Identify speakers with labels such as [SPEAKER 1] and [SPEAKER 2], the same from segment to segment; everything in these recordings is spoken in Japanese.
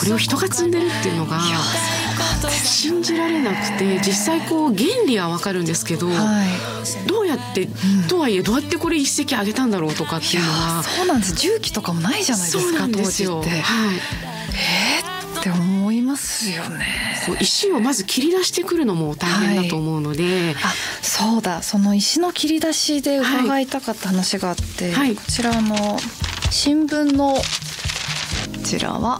[SPEAKER 1] これを人が積んでるっていうのが信じられなくて、実際こう原理は分かるんですけど、どうやってとはいえどうやってこれ一石あげたんだろうとかっていうのは。
[SPEAKER 2] そうなんです。重機とかもないじゃないですか。
[SPEAKER 1] そうなんですよ。
[SPEAKER 2] 当時って、って思いますよね。
[SPEAKER 1] 石をまず切り出してくるのも大変だと思うので、
[SPEAKER 2] そうだ、その石の切り出しで伺いたかった話があって、こちら新聞のこちらは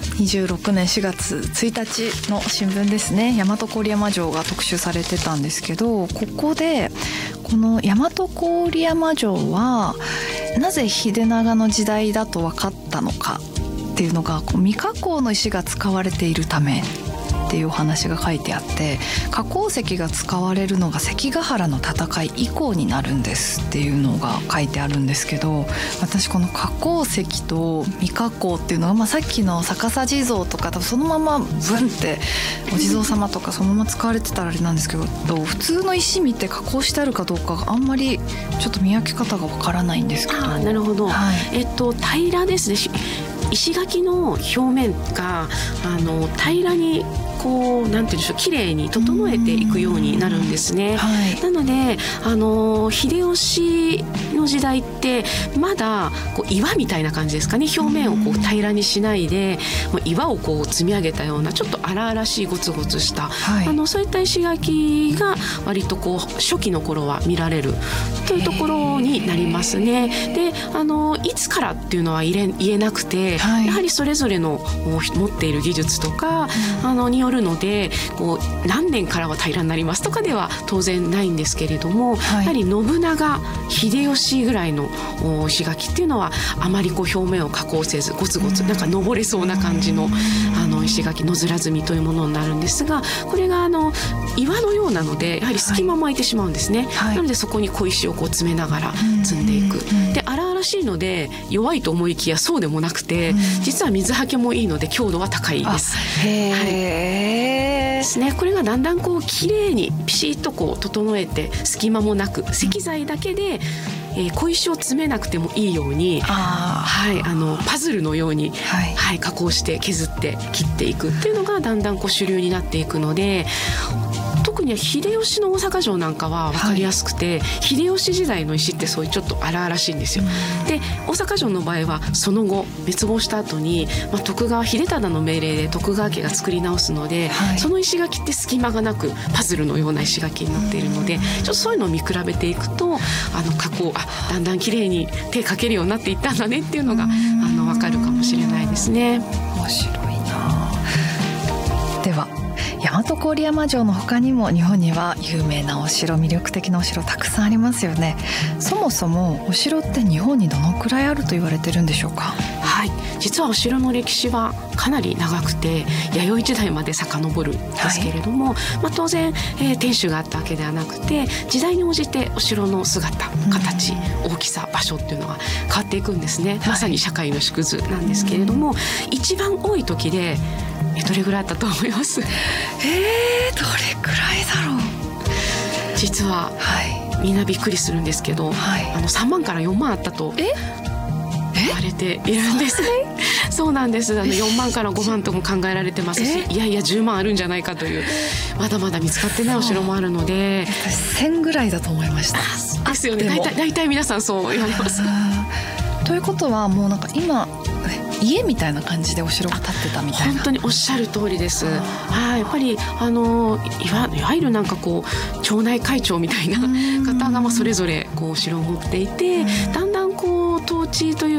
[SPEAKER 2] 26年4月1日の新聞ですね。大和郡山城が特集されてたんですけど、ここでこの大和郡山城はなぜ秀長の時代だと分かったのかっていうのが、未加工の石が使われているためっていうお話が書いてあって、加工石が使われるのが関ヶ原の戦い以降になるんですっていうのが書いてあるんですけど、私この加工石と未加工っていうのが、さっきの逆さ地蔵とか多分そのままブンってお地蔵様とかそのまま使われてたらあれなんですけど、普通の石見て加工してあるかどうかがあんまりちょっと見分け方がわからないんですけど。
[SPEAKER 1] なるほど、平らですね。石垣の表面が平らにこうなんていうんでしょう、綺麗に整えていくようになるんですね。なので秀吉の時代ってまだこう岩みたいな感じですかね。表面をこう平らにしないで、岩をこう積み上げたようなちょっと荒々しいゴツゴツした、そういった石垣が割とこう初期の頃は見られるというところになりますね。でいつからっていうのは言えなくて、やはりそれぞれの持っている技術とかによるので、こう何年からは平らになりますとかでは当然ないんですけれども、やはり信長秀吉ぐらいの石垣っていうのはあまりこう表面を加工せずゴツゴツなんか登れそうな感じの石垣野面積みというものになるんですが、これが岩のようなのでやはり隙間も空いてしまうんですね。なのでそこに小石をこう詰めながら積んでいく。で荒々しいので弱いと思いきやそうでもなくて、実は水はけもいいので強度は高いです。ですね。これがだんだんこう綺麗にピシッとこう整えて、隙間もなく石材だけで小石を詰めなくてもいいように、パズルのように、加工して削って切っていくっていうのがだんだんこう主流になっていくので、特に秀吉の大阪城なんかは分かりやすくて、秀吉時代の石ってそういうちょっと荒々しいんですよ。で大阪城の場合はその後滅亡した後に、徳川秀忠の命令で徳川家が作り直すので、その石垣って隙間がなくパズルのような石垣になっているので、ちょっとそういうのを見比べていくと加工だんだん綺麗に手かけるようになっていったんだねっていうのが分かるかもしれないですね。
[SPEAKER 2] 面白いな。では大和郡山城の他にも日本には有名なお城、魅力的なお城たくさんありますよね。そもそもお城って日本にどのくらいあると言われてるんでしょうか。
[SPEAKER 1] 実はお城の歴史はかなり長くて弥生時代まで遡るんですけれども、当然、天守があったわけではなくて、時代に応じてお城の姿、形、大きさ、場所っていうのが変わっていくんですね。まさに社会の縮図なんですけれども、一番多い時でどれぐらいあったと思います？
[SPEAKER 2] どれくらいだろう。
[SPEAKER 1] 実は、みんなびっくりするんですけど、3万から4万あったと言われているんです。そうなんです。4万から5万とも考えられてますし、いやいや10万あるんじゃないかという、まだまだ見つかってないお城もあるので、
[SPEAKER 2] 私1000ぐらいだと思いました。
[SPEAKER 1] ですよね。大体皆さんそう言われます。
[SPEAKER 2] ということはもうなんか今家みたいな感じでお城が建ってたみたいな。
[SPEAKER 1] 本当におっしゃる通りです。やっぱりいわゆるなんかこう町内会長みたいな方がそれぞれこうお城を持っていて、だんだんこう統治という